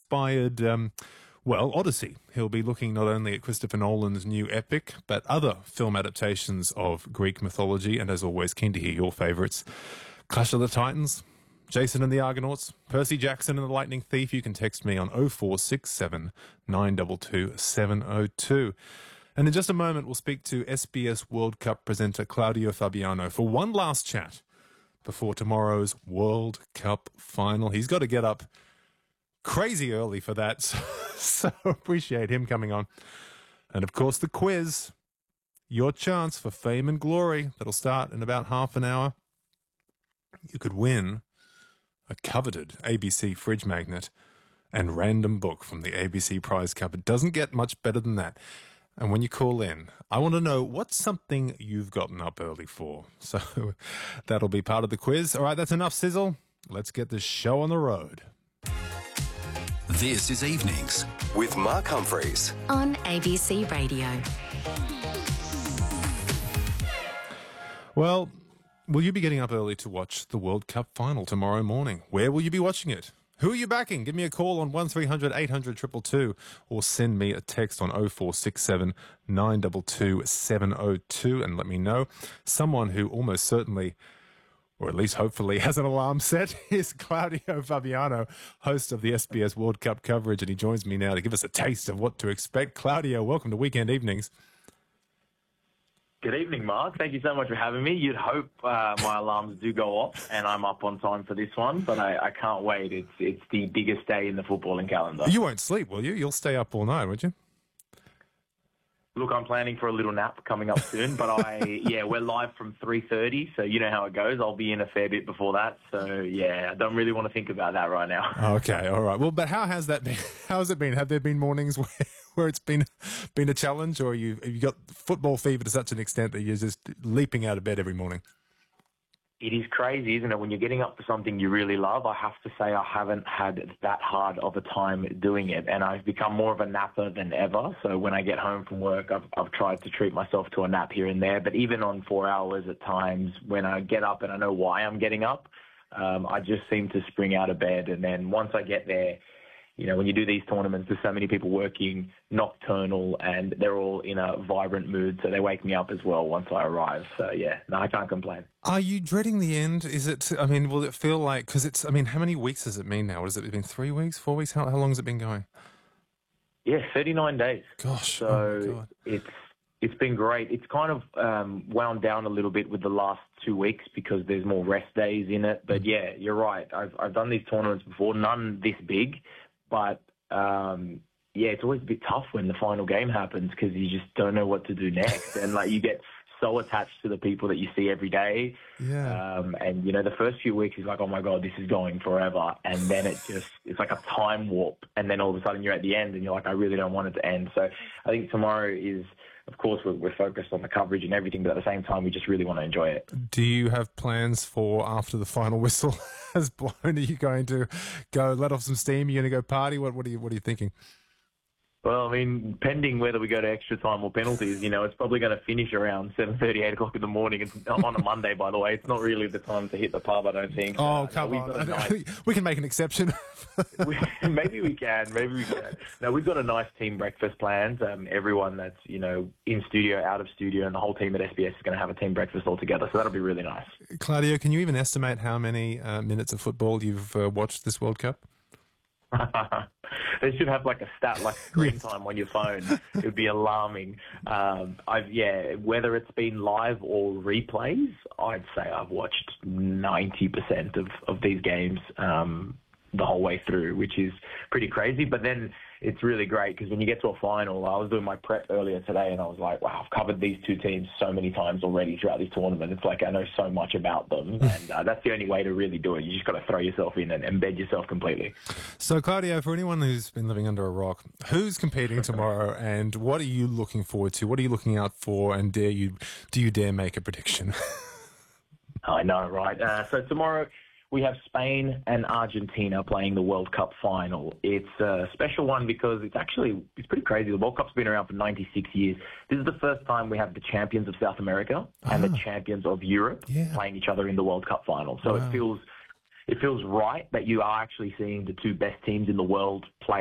inspired, Odyssey. He'll be looking not only at Christopher Nolan's new epic, but other film adaptations of Greek mythology. And as always, keen to hear your favourites. Clash of the Titans, Jason and the Argonauts, Percy Jackson and the Lightning Thief. You can text me on 0467 922 702. And in just a moment, we'll speak to SBS World Cup presenter Claudio Fabiano for one last chat before tomorrow's World Cup final. He's got to get up crazy early for that, so appreciate him coming on. And of course, the quiz, your chance for fame and glory. That'll start in about half an hour. You could win a coveted ABC fridge magnet and random book from the ABC Prize Cup. It doesn't get much better than that. And when you call in, I want to know what's something you've gotten up early for. So that'll be part of the quiz. All right, that's enough sizzle. Let's get this show on the road. This is Evenings with Mark Humphreys on ABC Radio. Well, will you be getting up early to watch the World Cup final tomorrow morning? Where will you be watching it? Who are you backing? Give me a call on 1300 800 222 or send me a text on 0467 922 702 and let me know. Someone who almost certainly, or at least hopefully, has an alarm set is Claudio Fabiano, host of the SBS World Cup coverage, and he joins me now to give us a taste of what to expect. Claudio, welcome to Weekend Evenings. Good evening, Mark. Thank you so much for having me. You'd hope my alarms do go off and I'm up on time for this one, but I can't wait. It's the biggest day in the footballing calendar. You won't sleep, will you? You'll stay up all night, won't you? Look, I'm planning for a little nap coming up soon, but we're live from 3:30, so you know how it goes. I'll be in a fair bit before that, so yeah, I don't really want to think about that right now. Okay, all right. Well, but how has that been? How has it been? Have there been mornings where it's been a challenge, or have you got football fever to such an extent that you're just leaping out of bed every morning? It is crazy, isn't it? When you're getting up for something you really love, I have to say I haven't had that hard of a time doing it, and I've become more of a napper than ever. So when I get home from work, I've tried to treat myself to a nap here and there, but even on 4 hours at times, when I get up and I know why I'm getting up, I just seem to spring out of bed, and then once I get there, you know, when you do these tournaments, there's so many people working nocturnal and they're all in a vibrant mood. So they wake me up as well once I arrive. So, yeah, no, I can't complain. Are you dreading the end? Will it feel like, because how many weeks does it mean now? Has it been 3 weeks, 4 weeks? How long has it been going? Yeah, 39 days. Gosh. So oh it's been great. It's kind of wound down a little bit with the last 2 weeks because there's more rest days in it. But yeah, you're right. I've done these tournaments before, none this big. But, it's always a bit tough when the final game happens because you just don't know what to do next. And, you get so attached to the people that you see every day. Yeah. The first few weeks is like, oh, my God, this is going forever. And then it's like a time warp. And then all of a sudden you're at the end and you're like, I really don't want it to end. So I think tomorrow is, of course, we're focused on the coverage and everything, but at the same time, we just really want to enjoy it. Do you have plans for after the final whistle has blown? Are you going to go let off some steam? Are you going to go party? What are you thinking? Well, I mean, pending whether we go to extra time or penalties, it's probably going to finish around 7:30, 8 o'clock in the morning. It's on a Monday, by the way. It's not really the time to hit the pub, I don't think. Oh, come on. We can make an exception. Maybe we can. No, we've got a nice team breakfast planned. Everyone that's, in studio, out of studio, and the whole team at SBS is going to have a team breakfast all together. So that'll be really nice. Claudio, can you even estimate how many minutes of football you've watched this World Cup? They should have a stat like screen time on your phone. It would be alarming. Whether it's been live or replays, I'd say I've watched 90% of these games the whole way through, which is pretty crazy. But then it's really great because when you get to a final, I was doing my prep earlier today and I was like, wow, I've covered these two teams so many times already throughout this tournament. It's like I know so much about them, and that's the only way to really do it. You just got to throw yourself in and embed yourself completely. So, Claudio, for anyone who's been living under a rock, who's competing tomorrow and what are you looking forward to? What are you looking out for, and do you dare make a prediction? I know, right? So tomorrow we have Spain and Argentina playing the World Cup final. It's a special one because it's pretty crazy. The World Cup's been around for 96 years. This is the first time we have the champions of South America and the champions of Europe playing each other in the World Cup final. So it feels right that you are actually seeing the two best teams in the world play